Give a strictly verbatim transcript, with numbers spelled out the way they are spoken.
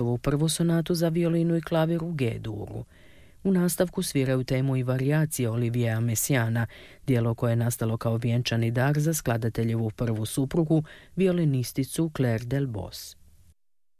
Beethovenovu prvu sonatu za violinu i klavir u G-duru. U nastavku sviraju temu i varijacije Olivieja Messiaena, dijelo koje je nastalo kao vjenčani dar za skladateljevu prvu suprugu, violinisticu Claire Delbos.